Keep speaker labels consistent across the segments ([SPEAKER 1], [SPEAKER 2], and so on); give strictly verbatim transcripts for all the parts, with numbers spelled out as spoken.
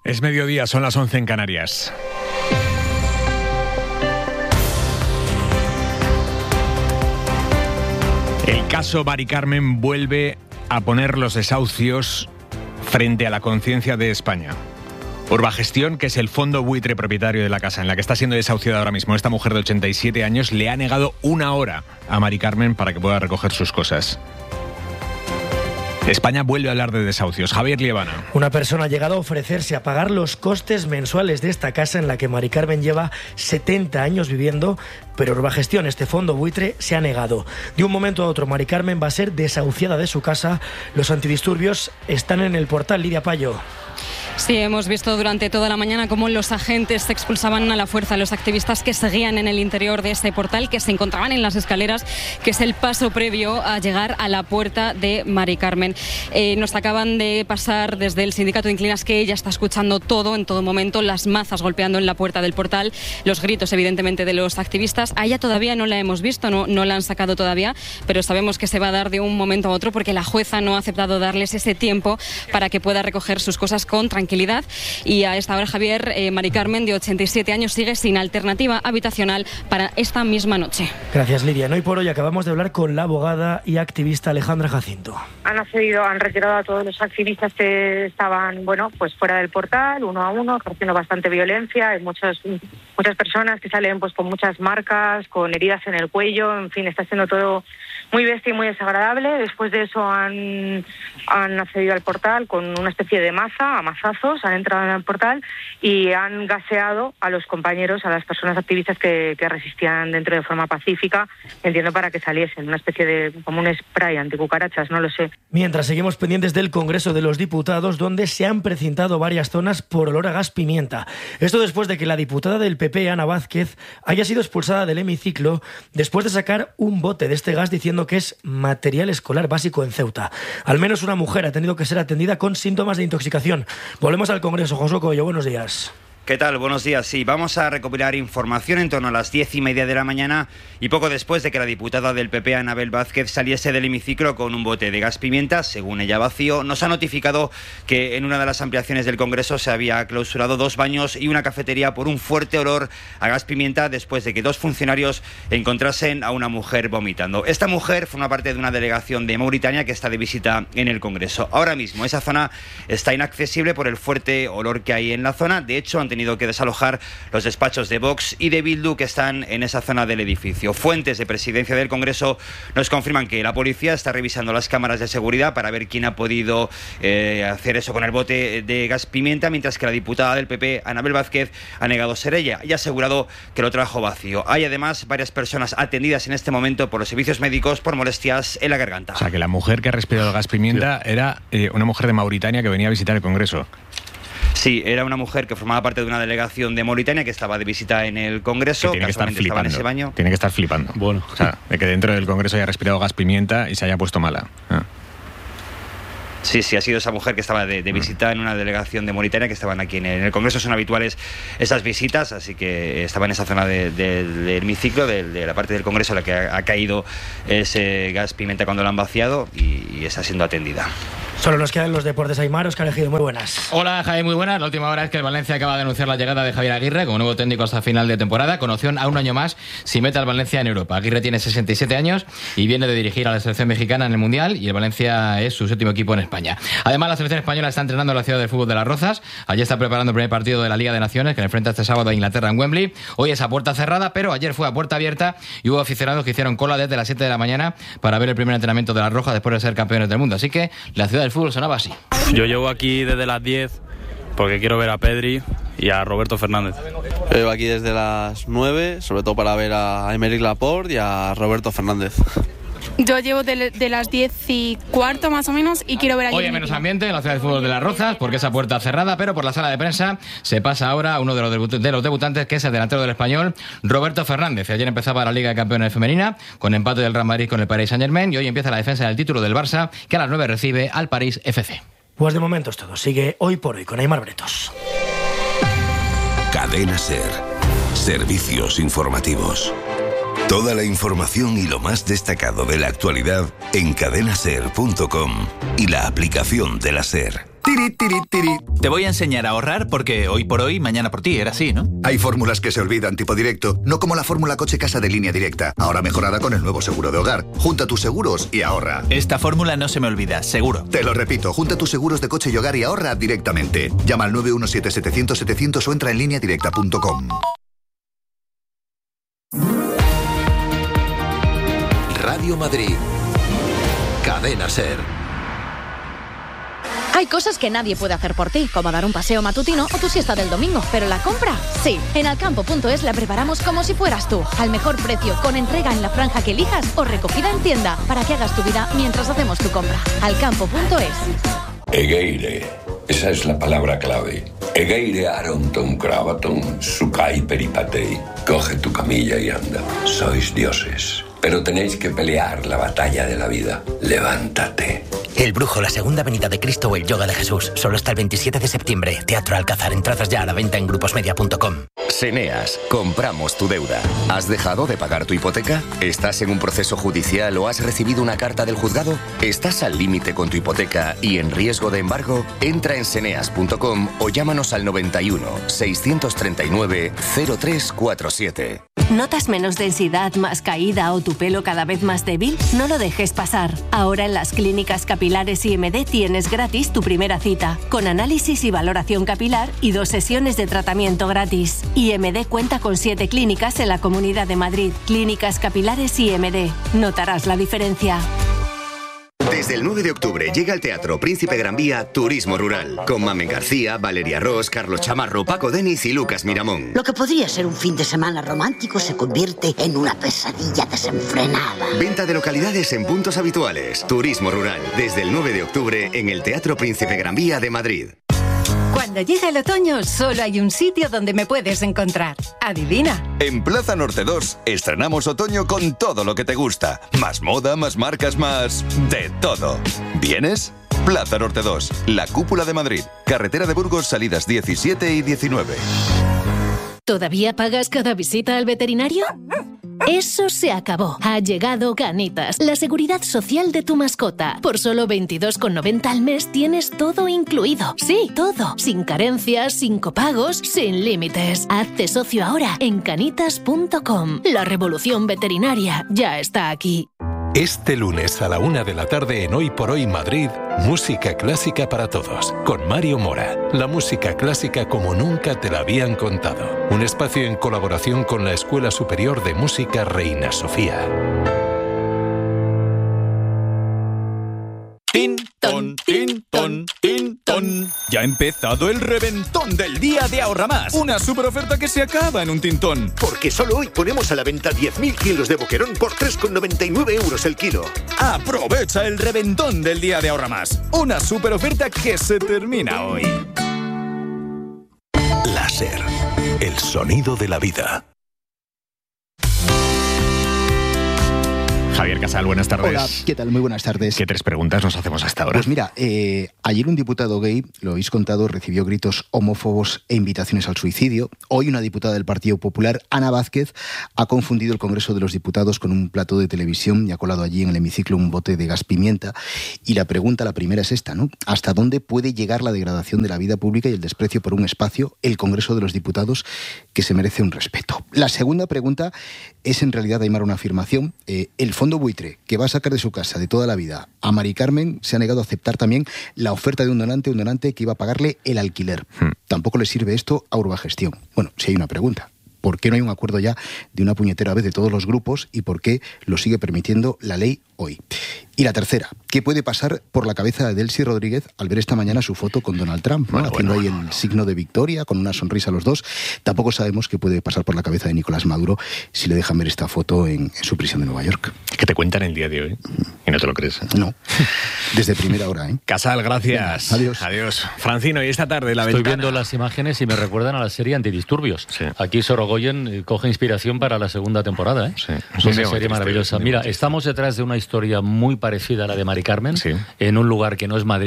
[SPEAKER 1] Es mediodía, son las once en Canarias. El caso Mari Carmen vuelve a poner los desahucios frente a la conciencia de España. Urbagestión, que es el fondo buitre propietario de la casa en la que está siendo desahuciada ahora mismo esta mujer de ochenta y siete años, le ha negado una hora a Mari Carmen para que pueda recoger sus cosas. España vuelve a hablar de desahucios. Javier Liebana.
[SPEAKER 2] Una persona ha llegado a ofrecerse a pagar los costes mensuales de esta casa en la que Mari Carmen lleva setenta años viviendo, pero Urbagestión, este fondo buitre, se ha negado. De un momento a otro, Mari Carmen va a ser desahuciada de su casa. Los antidisturbios están en el portal. Lidia Payo.
[SPEAKER 3] Sí, hemos visto durante toda la mañana cómo los agentes expulsaban a la fuerza a los activistas que seguían en el interior de este portal, que se encontraban en las escaleras, que es el paso previo a llegar a la puerta de Mari Carmen. Eh, nos acaban de pasar desde el sindicato de inquilinas que ella está escuchando todo, en todo momento, las mazas golpeando en la puerta del portal, los gritos evidentemente de los activistas. A ella todavía no la hemos visto, no, no la han sacado todavía, pero sabemos que se va a dar de un momento a otro porque la jueza no ha aceptado darles ese tiempo para que pueda recoger sus cosas con tranquilidad. Tranquilidad. Y a esta hora, Javier, eh, Mari Carmen, de ochenta y siete años, sigue sin alternativa habitacional para esta misma noche.
[SPEAKER 2] Gracias, Lidia. Hoy por hoy acabamos de hablar con la abogada y activista Alejandra Jacinto.
[SPEAKER 4] Han accedido, han retirado a todos los activistas que estaban, bueno, pues fuera del portal, uno a uno, ejerciendo bastante violencia. Hay muchos, muchas personas que salen pues con muchas marcas, con heridas en el cuello. En fin, está siendo todo muy bestia y muy desagradable. Después de eso han, han accedido al portal con una especie de maza, a mazazos, han entrado en el portal y han gaseado a los compañeros, a las personas activistas que, que resistían dentro de forma pacífica, entiendo para que saliesen, una especie de, como un spray anticucarachas, no lo sé.
[SPEAKER 2] Mientras seguimos pendientes del Congreso de los Diputados, donde se han precintado varias zonas por olor a gas pimienta. Esto después de que la diputada del P P, Ana Vázquez, haya sido expulsada del hemiciclo después de sacar un bote de este gas diciendo que es material escolar básico en Ceuta. Al menos una mujer ha tenido que ser atendida con síntomas de intoxicación. Volvemos al Congreso. Josué Coello, buenos días.
[SPEAKER 5] ¿Qué tal? Buenos días. Sí, vamos a recopilar información en torno a las diez y media de la mañana y poco después de que la diputada del P P, Anabel Vázquez, saliese del hemiciclo con un bote de gas pimienta, según ella vacío, nos ha notificado que en una de las ampliaciones del Congreso se había clausurado dos baños y una cafetería por un fuerte olor a gas pimienta después de que dos funcionarios encontrasen a una mujer vomitando. Esta mujer forma parte de una delegación de Mauritania que está de visita en el Congreso. Ahora mismo esa zona está inaccesible por el fuerte olor que hay en la zona. De hecho, han tenido que desalojar los despachos de Vox y de Bildu que están en esa zona del edificio. Fuentes de presidencia del Congreso nos confirman que la policía está revisando las cámaras de seguridad para ver quién ha podido eh, hacer eso con el bote de gas pimienta, mientras que la diputada del P P, Anabel Vázquez, ha negado ser ella y ha asegurado que lo trajo vacío. Hay además varias personas atendidas en este momento por los servicios médicos por molestias en la garganta.
[SPEAKER 1] O sea, que la mujer que ha respirado gas pimienta sí. era eh, una mujer de Mauritania que venía a visitar el Congreso.
[SPEAKER 5] Sí, era una mujer que formaba parte de una delegación de Mauritania que estaba de visita en el Congreso,
[SPEAKER 1] que tiene que estar flipando.
[SPEAKER 5] Estaba en ese baño.
[SPEAKER 1] Tiene que estar flipando. Bueno, o sea, de que dentro del Congreso haya respirado gas pimienta y se haya puesto mala. Ah.
[SPEAKER 5] Sí, sí, ha sido esa mujer que estaba de, de visita en una delegación de Mauritania, que estaban aquí en el, en el Congreso. Son habituales esas visitas, así que estaba en esa zona de, de, del hemiciclo, de, de la parte del Congreso en la que ha, ha caído ese gas pimienta cuando lo han vaciado y, y está siendo atendida.
[SPEAKER 2] Solo nos quedan los deportes. Aymar, Óscar Ejido, muy buenas.
[SPEAKER 6] Hola, Javier, muy buenas. La última hora es que el Valencia acaba de anunciar la llegada de Javier Aguirre como nuevo técnico hasta final de temporada, con opción a un año más si mete al Valencia en Europa. Aguirre tiene sesenta y siete años y viene de dirigir a la selección mexicana en el Mundial, y el Valencia es su séptimo equipo en España. Además, la selección española está entrenando en la ciudad del fútbol de Las Rozas. Allí está preparando el primer partido de la Liga de Naciones, que enfrenta este sábado a Inglaterra en Wembley. Hoy es a puerta cerrada, pero ayer fue a puerta abierta y hubo aficionados que hicieron cola desde las siete de la mañana para ver el primer entrenamiento de la Roja después de ser campeones del mundo. Así que la ciudad del fútbol sonaba así.
[SPEAKER 7] Yo llevo aquí desde las diez porque quiero ver a Pedri y a Roberto Fernández.
[SPEAKER 8] Yo llevo aquí desde las nueve, sobre todo para ver a Aymeric Laporte y a Roberto Fernández.
[SPEAKER 9] Yo llevo de, de las diez y cuarto más o menos y quiero ver a...
[SPEAKER 6] Hoy hay menos ambiente en la ciudad del fútbol de Las Rozas porque esa puerta cerrada, pero por la sala de prensa se pasa ahora a uno de los, debut- de los debutantes, que es el delantero del Español, Roberto Fernández. Ayer empezaba la Liga de Campeones femenina con empate del Real Madrid con el Paris Saint-Germain, y hoy empieza la defensa del título del Barça, que a las nueve recibe al París F C.
[SPEAKER 2] Pues de momento es todo. Sigue Hoy por Hoy con Aymar Bretos.
[SPEAKER 10] Cadena SER. Servicios informativos. Toda la información y lo más destacado de la actualidad en cadena ser punto com y la aplicación de la SER.
[SPEAKER 11] Tiri, tiri, tiri.
[SPEAKER 12] Te voy a enseñar a ahorrar porque hoy por hoy, mañana por ti, era así, ¿no?
[SPEAKER 11] Hay fórmulas que se olvidan tipo directo, no como la fórmula coche-casa de Línea Directa, ahora mejorada con el nuevo seguro de hogar. Junta tus seguros y ahorra.
[SPEAKER 12] Esta fórmula no se me olvida, seguro.
[SPEAKER 11] Te lo repito, junta tus seguros de coche y hogar y ahorra directamente. Llama al nueve uno siete, setecientos, setecientos o entra en línea directa punto com.
[SPEAKER 13] Radio Madrid. Cadena SER.
[SPEAKER 14] Hay cosas que nadie puede hacer por ti, como dar un paseo matutino o tu siesta del domingo, pero la compra, sí. En alcampo punto es la preparamos como si fueras tú, al mejor precio, con entrega en la franja que elijas o recogida en tienda, para que hagas tu vida mientras hacemos tu compra. alcampo punto es.
[SPEAKER 15] Egeire, esa es la palabra clave. Egeire Aronton Cravaton Sukai Peripatei. Coge tu camilla y anda. Sois dioses, pero tenéis que pelear la batalla de la vida. Levántate.
[SPEAKER 16] El Brujo, la Segunda Venida de Cristo o el Yoga de Jesús. Solo hasta el veintisiete de septiembre. Teatro Alcázar. Entradas ya a la venta en gruposmedia punto com.
[SPEAKER 17] Seneas, compramos tu deuda. ¿Has dejado de pagar tu hipoteca? ¿Estás en un proceso judicial o has recibido una carta del juzgado? ¿Estás al límite con tu hipoteca y en riesgo de embargo? Entra en seneas punto com o llámanos al noventa y uno, seiscientos treinta y nueve, cero tres cuarenta y siete.
[SPEAKER 18] ¿Notas menos densidad, más caída o tu pelo cada vez más débil? No lo dejes pasar. Ahora en las clínicas capilares I M D tienes gratis tu primera cita, con análisis y valoración capilar y dos sesiones de tratamiento gratis. I M D cuenta con siete clínicas en la Comunidad de Madrid. Clínicas capilares I M D. Notarás la diferencia.
[SPEAKER 17] Desde el nueve de octubre llega al Teatro Príncipe Gran Vía Turismo Rural, con Mamen García, Valeria Ross, Carlos Chamarro, Paco Deniz y Lucas Miramón.
[SPEAKER 19] Lo que podría ser un fin de semana romántico se convierte en una pesadilla desenfrenada.
[SPEAKER 17] Venta de localidades en puntos habituales. Turismo Rural, desde el nueve de octubre en el Teatro Príncipe Gran Vía de Madrid.
[SPEAKER 20] Cuando llega el otoño, solo hay un sitio donde me puedes encontrar. Adivina.
[SPEAKER 21] En Plaza Norte dos estrenamos otoño con todo lo que te gusta. Más moda, más marcas, más... de todo. ¿Vienes? Plaza Norte dos, la cúpula de Madrid. Carretera de Burgos, salidas diecisiete y diecinueve.
[SPEAKER 22] ¿Todavía pagas cada visita al veterinario? Eso se acabó. Ha llegado Canitas, la seguridad social de tu mascota. Por solo veintidós con noventa al mes tienes todo incluido. Sí, todo. Sin carencias, sin copagos, sin límites. Hazte socio ahora en canitas punto com. La revolución veterinaria ya está aquí.
[SPEAKER 23] Este lunes a la una de la tarde en Hoy por Hoy Madrid, música clásica para todos, con Mario Mora. La música clásica como nunca te la habían contado. Un espacio en colaboración con la Escuela Superior de Música Reina Sofía.
[SPEAKER 24] Tin, ton, tin, ton, tin, ton. Ya ha empezado el reventón del día de Ahorra Más. Una super oferta que se acaba en un tintón.
[SPEAKER 25] Porque solo hoy ponemos a la venta diez mil kilos de boquerón por tres con noventa y nueve euros el kilo.
[SPEAKER 24] Aprovecha el reventón del día de Ahorra Más. Una super oferta que se termina hoy.
[SPEAKER 10] Láser, el sonido de la vida.
[SPEAKER 1] Javier Casal, buenas tardes.
[SPEAKER 26] Hola, ¿qué tal? Muy buenas tardes.
[SPEAKER 1] ¿Qué tres preguntas nos hacemos hasta ahora?
[SPEAKER 26] Pues mira, eh, ayer un diputado gay, lo habéis contado, recibió gritos homófobos e invitaciones al suicidio. Hoy una diputada del Partido Popular, Ana Vázquez, ha confundido el Congreso de los Diputados con un plató de televisión y ha colado allí en el hemiciclo un bote de gas pimienta. Y la pregunta, la primera es esta, ¿no? ¿Hasta dónde puede llegar la degradación de la vida pública y el desprecio por un espacio, el Congreso de los Diputados, que se merece un respeto? La segunda pregunta es en realidad, Aymar, una afirmación. Eh, el fondo buitre que va a sacar de su casa de toda la vida a Mari Carmen se ha negado a aceptar también la oferta de un donante, un donante que iba a pagarle el alquiler. Hmm. Tampoco le sirve esto a Urbagestión. Bueno, si hay una pregunta. ¿Por qué no hay un acuerdo ya de una puñetera vez de todos los grupos y por qué lo sigue permitiendo la ley hoy? Y la tercera, ¿qué puede pasar por la cabeza de Delcy Rodríguez al ver esta mañana su foto con Donald Trump, ¿no? Bueno, haciendo bueno, ahí bueno. el signo de victoria, con una sonrisa a los dos? Tampoco sabemos qué puede pasar por la cabeza de Nicolás Maduro si le dejan ver esta foto en, en su prisión de Nueva York.
[SPEAKER 1] ¿Qué te cuentan el día de hoy? Y no te lo crees.
[SPEAKER 26] No, desde primera hora, ¿eh?
[SPEAKER 1] Casal, gracias.
[SPEAKER 26] Bien, adiós.
[SPEAKER 1] Adiós. Francino, y esta tarde la
[SPEAKER 27] Estoy
[SPEAKER 1] ventana.
[SPEAKER 27] viendo las imágenes y me recuerdan a la serie Antidisturbios.
[SPEAKER 1] Sí.
[SPEAKER 27] Aquí Sorogoyen coge inspiración para la segunda temporada, ¿eh?
[SPEAKER 1] Sí.
[SPEAKER 27] Es una serie maravillosa. Mira, estamos detrás de una historia muy parecida a la de Mari Carmen, sí. en un lugar que no es Madrid.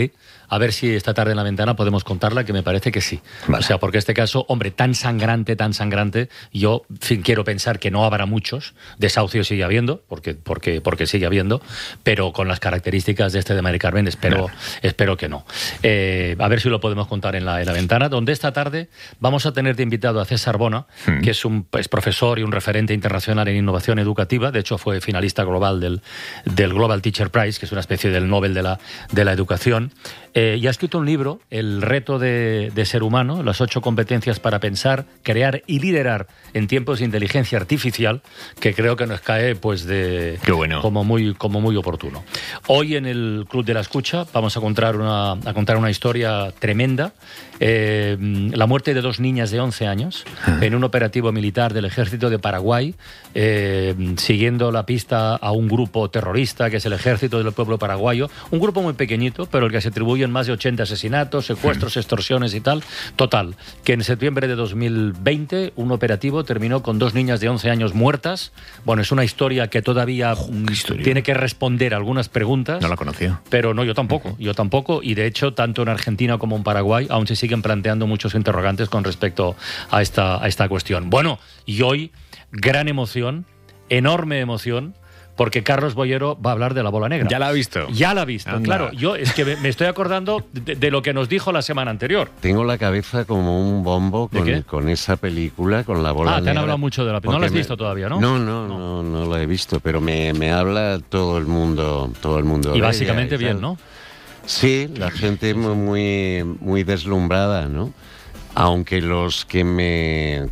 [SPEAKER 27] a ver si esta tarde en la ventana podemos contarla, que me parece que sí.
[SPEAKER 1] Vale.
[SPEAKER 27] O sea, porque este caso, hombre, tan sangrante, tan sangrante, yo en fin, quiero pensar que no habrá muchos, desahucios sigue habiendo, porque, porque, porque sigue habiendo, pero con las características de este de Mari Carmen espero, no. espero que no. Eh, a ver si lo podemos contar en la, en la ventana, donde esta tarde vamos a tener de invitado a César Bona, hmm. que es un es profesor y un referente internacional en innovación educativa. De hecho, fue finalista global del, del Global Teacher Prize, que es una especie del Nobel de la, de la educación. Eh, y ha escrito un libro, El reto de, de ser humano, las ocho competencias para pensar, crear y liderar en tiempos de inteligencia artificial, que creo que nos cae pues de
[SPEAKER 1] Qué bueno.
[SPEAKER 27] como muy como muy oportuno. Hoy en el Club de la Escucha vamos a contar una, a contar una historia tremenda. Eh, la muerte de dos niñas de once años ah. en un operativo militar del ejército de Paraguay, eh, siguiendo la pista a un grupo terrorista que es el ejército del pueblo paraguayo, un grupo muy pequeñito, pero el que se atribuyen más de ochenta asesinatos, secuestros, mm. extorsiones y tal. Total, que en septiembre de dos mil veinte un operativo terminó con dos niñas de once años muertas. Bueno, es una historia que todavía oh, tiene que responder algunas preguntas.
[SPEAKER 1] No la conocía.
[SPEAKER 27] Pero no, yo tampoco, yo tampoco, y de hecho, tanto en Argentina como en Paraguay aún se siguen planteando muchos interrogantes con respecto a esta, a esta cuestión. Bueno, y hoy, gran emoción, enorme emoción, porque Carlos Boyero va a hablar de la bola negra.
[SPEAKER 1] ¿Ya la ha visto?
[SPEAKER 27] Ya la ha visto,
[SPEAKER 1] Anda.
[SPEAKER 27] Claro. Yo es que me estoy acordando de, de lo que nos dijo la semana anterior.
[SPEAKER 3] Tengo la cabeza como un bombo con, con esa película, con la bola negra.
[SPEAKER 27] Ah, te han hablado mucho de la película. No la has visto
[SPEAKER 3] me...
[SPEAKER 27] todavía, ¿no?
[SPEAKER 3] No, no, no, no, no la he visto, pero me, me habla todo el mundo, todo el mundo.
[SPEAKER 27] Y básicamente y bien, ¿no?
[SPEAKER 3] Sí, la gente muy, muy deslumbrada, ¿no? Aunque los que me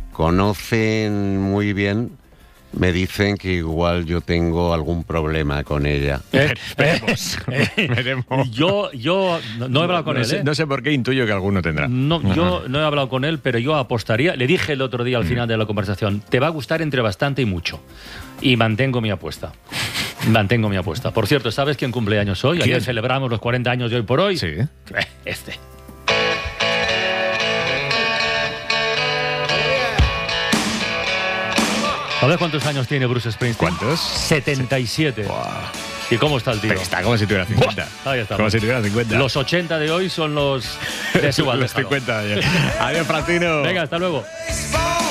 [SPEAKER 3] conocen muy bien me dicen que igual yo tengo algún problema con ella.
[SPEAKER 27] Eh, veremos, eh, veremos. Yo, yo no, no he hablado con
[SPEAKER 1] no
[SPEAKER 27] él.
[SPEAKER 1] Sé,
[SPEAKER 27] ¿eh?
[SPEAKER 1] No sé por qué intuyo que alguno tendrá.
[SPEAKER 27] No, yo no he hablado con él, pero yo apostaría. Le dije el otro día al final de la conversación, te va a gustar entre bastante y mucho. Y mantengo mi apuesta. Mantengo mi apuesta. Por cierto, ¿sabes quién cumpleaños hoy?
[SPEAKER 1] ¿Quién?
[SPEAKER 27] Ayer celebramos los cuarenta años de hoy por hoy.
[SPEAKER 1] Sí.
[SPEAKER 27] Este. ¿Sabes cuántos años tiene Bruce Springsteen?
[SPEAKER 1] ¿Cuántos?
[SPEAKER 27] setenta y siete.
[SPEAKER 1] Wow.
[SPEAKER 27] ¿Y cómo está el tío?
[SPEAKER 1] Está como si tuviera cincuenta.
[SPEAKER 27] Buah, ahí está.
[SPEAKER 1] Como si tuviera cincuenta.
[SPEAKER 27] Los ochenta de hoy son los de su
[SPEAKER 1] Los cincuenta. Adiós, Francino.
[SPEAKER 27] Venga, hasta luego.